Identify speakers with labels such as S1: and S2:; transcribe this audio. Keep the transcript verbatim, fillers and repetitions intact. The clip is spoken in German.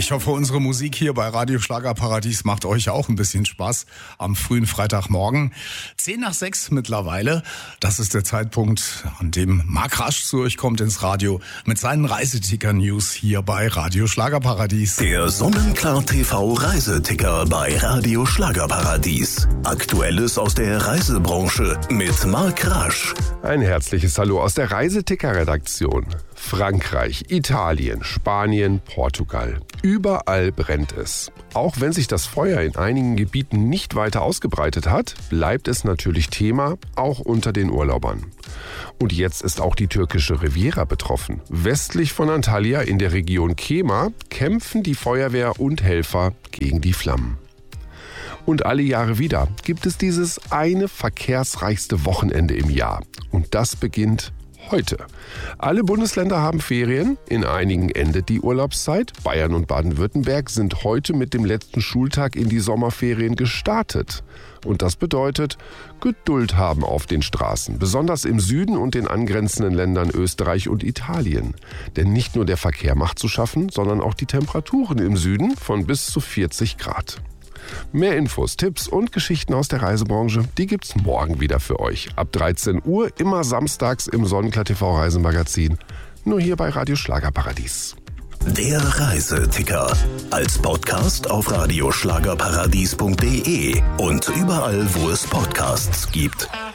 S1: Ich hoffe, unsere Musik hier bei Radio Schlagerparadies macht euch auch ein bisschen Spaß am frühen Freitagmorgen. Zehn nach sechs mittlerweile. Das ist der Zeitpunkt, an dem Marc Rasch zu euch kommt ins Radio mit seinen Reiseticker-News hier bei Radio Schlagerparadies.
S2: Der Sonnenklar-T V-Reiseticker bei Radio Schlagerparadies. Aktuelles aus der Reisebranche mit Marc Rasch.
S3: Ein herzliches Hallo aus der Reiseticker-Redaktion. Frankreich, Italien, Spanien, Portugal. Überall brennt es. Auch wenn sich das Feuer in einigen Gebieten nicht weiter ausgebreitet hat, bleibt es natürlich Thema, auch unter den Urlaubern. Und jetzt ist auch die türkische Riviera betroffen. Westlich von Antalya in der Region Kema kämpfen die Feuerwehr und Helfer gegen die Flammen. Und alle Jahre wieder gibt es dieses eine verkehrsreichste Wochenende im Jahr. Und das beginnt heute. Alle Bundesländer haben Ferien, in einigen endet die Urlaubszeit. Bayern und Baden-Württemberg sind heute mit dem letzten Schultag in die Sommerferien gestartet. Und das bedeutet, Geduld haben auf den Straßen, besonders im Süden und den angrenzenden Ländern Österreich und Italien. Denn nicht nur der Verkehr macht zu schaffen, sondern auch die Temperaturen im Süden von bis zu vierzig Grad. Mehr Infos, Tipps und Geschichten aus der Reisebranche, die gibt's morgen wieder für euch. Ab dreizehn Uhr, immer samstags im Sonnenklar-T V-Reisemagazin. Nur hier bei Radio Schlagerparadies.
S2: Der Reiseticker. Als Podcast auf radioschlagerparadies punkt de und überall, wo es Podcasts gibt.